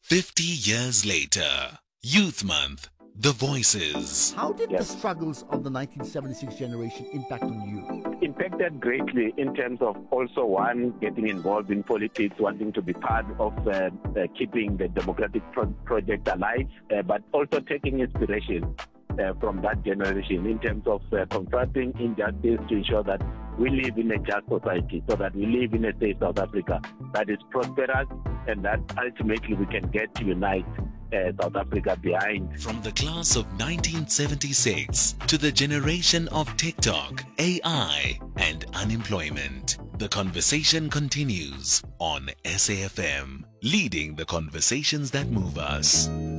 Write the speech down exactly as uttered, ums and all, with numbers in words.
fifty years later, Youth Month, The Voices. How did Yes. the struggles of the nineteen seventy-six generation impact on you? Impacted greatly in terms of also one getting involved in politics, wanting to be part of uh, uh, keeping the democratic pro- project alive, uh, but also taking inspiration uh, from that generation in terms of uh, confronting injustice to ensure that we live in a just society, so that we live in a safe South Africa that is prosperous and that ultimately we can get to unite uh, South Africa behind. From the class of nineteen seventy-six to the generation of TikTok, A I, and unemployment, the conversation continues on S A F M, leading the conversations that move us.